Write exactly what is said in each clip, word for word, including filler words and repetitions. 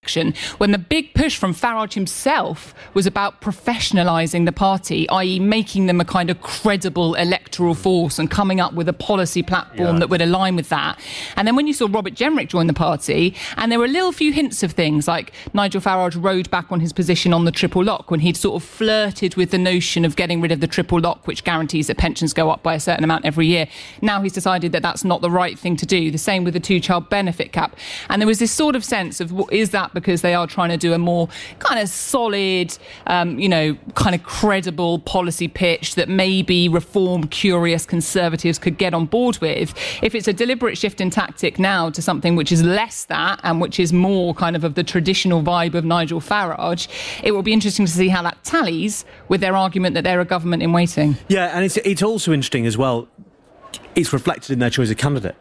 election, when the big push from Farage himself was about professionalising the party, that is making them a kind of credible electoral force and coming up with a policy platform yeah. that would align with that. And then when you saw Robert Jenrick join the party, and there were a little few hints of things, like Nigel Farage rode back on his position on the triple lock when he'd sort of flirted with the notion of getting rid of the triple lock, which guarantees that pensions go up by a certain amount every year. Now he's decided that that's not the right thing to do. The same with the two-child benefit cap. And there was this sort of sense of, is that because they are trying to do a more kind of solid, um, you know, kind of credible policy pitch that maybe reform-curious Conservatives could get on board with? If it's a deliberate shift in tactic now to something which is less that and which is more kind of of the traditional vibe of Nigel Farage, it will be interesting to see how that tallies with their argument that they're a government in waiting. Yeah, and it's it's also interesting as well, it's reflected in their choice of candidate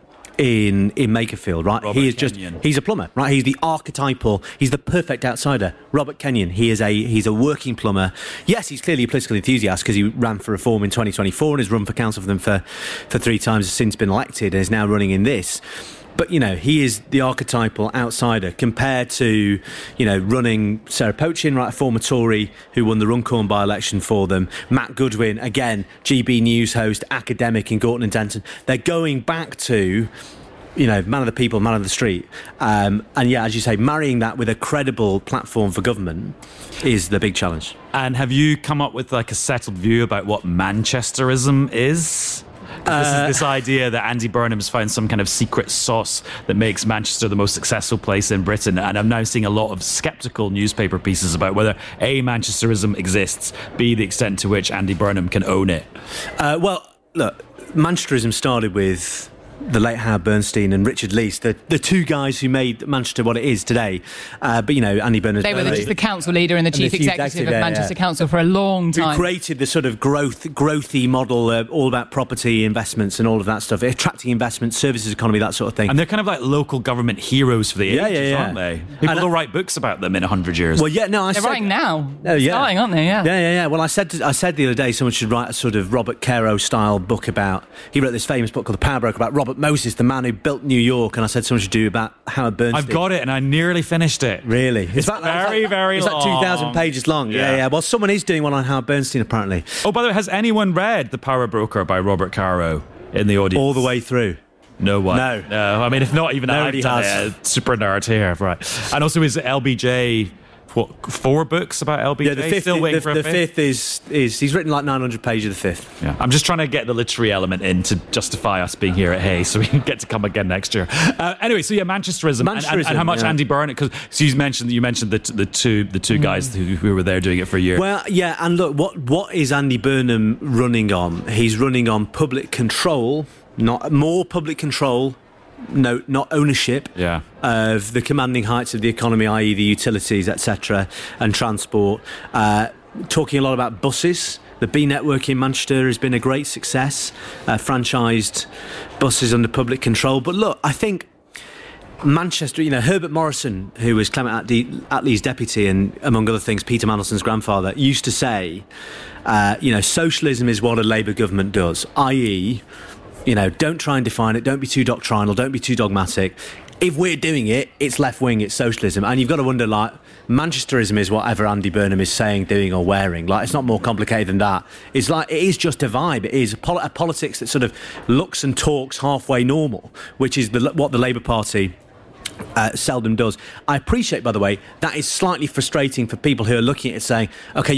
in in Makerfield, right? Robert he is Kenyon. just he's a plumber, right? He's the archetypal, he's the perfect outsider. Robert Kenyon, he is a he's a working plumber. Yes, he's clearly a political enthusiast because he ran for reform in twenty twenty-four and has run for council for them for, for three times, has since been elected and is now running in this. But, you know, he is the archetypal outsider compared to, you know, running Sarah Pochin, right, a former Tory who won the Runcorn by-election for them. Matt Goodwin, again, G B News host, academic in Gorton and Denton. They're going back to, you know, man of the people, man of the street. Um, and, yeah, as you say, marrying that with a credible platform for government is the big challenge. And have you come up with, like, a settled view about what Manchesterism is? This is this idea that Andy Burnham's found some kind of secret sauce that makes Manchester the most successful place in Britain. And I'm now seeing a lot of sceptical newspaper pieces about whether A, Manchesterism exists, B, the extent to which Andy Burnham can own it. Uh, well, look, Manchesterism started with the late Howard Bernstein and Richard Leese, the, the two guys who made Manchester what it is today. Uh, but, you know, Andy Burnham... They were the, the council leader and the chief and the executive, executive of yeah, Manchester yeah. Council for a long time. Who created the sort of growth, growthy model, uh, all about property investments and all of that stuff, attracting investment, services economy, that sort of thing. And they're kind of like local government heroes for the yeah, ages, yeah, yeah. aren't they? People and will I, write books about them in a hundred years. Well, yeah, no, I they're said... writing now. Oh, yeah. Starting, aren't they? Yeah. Yeah, yeah, yeah. Well, I said to, I said the other day someone should write a sort of Robert Caro-style book about... He wrote this famous book called The Power Broker about Robert Moses, the man who built New York, and I said someone should do about Howard Bernstein. I've got it, and I nearly finished it. Really? It's that, very, like, very it's long. It's like two thousand pages long. Yeah. yeah, yeah. Well, someone is doing one on Howard Bernstein, apparently. Oh, by the way, has anyone read The Power Broker by Robert Caro in the audience? All the way through. No one. No. No. I mean, if not even Nobody I've done has. it. Super nerd here, right? And also, is L B J... What, four books about L B J? Yeah, the fifth, Still waiting the, for a the fifth? fifth is, is... He's written like nine hundred pages of the fifth. Yeah, I'm just trying to get the literary element in to justify us being here at Hay so we can get to come again next year. Uh, anyway, so yeah, Manchesterism, Manchesterism and, and, and how much yeah. Andy Burnham... Because so you mentioned, you mentioned the, the two the two guys who, who were there doing it for a year. Well, yeah, and look, what what is Andy Burnham running on? He's running on public control, not more public control, no, not ownership yeah. of the commanding heights of the economy, that is the utilities, et cetera, and transport. Uh, talking a lot about buses. The B network in Manchester has been a great success. Uh, franchised buses under public control. But look, I think Manchester, you know, Herbert Morrison, who was Clement Attlee's deputy and, among other things, Peter Mandelson's grandfather, used to say, uh, you know, socialism is what a Labour government does, that is, you know, don't try and define it, don't be too doctrinal, don't be too dogmatic. If we're doing it, it's left-wing, it's socialism. And you've got to wonder, like, Manchesterism is whatever Andy Burnham is saying, doing or wearing. Like, it's not more complicated than that. It's like, it is just a vibe. It is a, pol- a politics that sort of looks and talks halfway normal, which is the, what the Labour Party... Uh, seldom does. I appreciate, by the way, that is slightly frustrating for people who are looking at it saying, OK,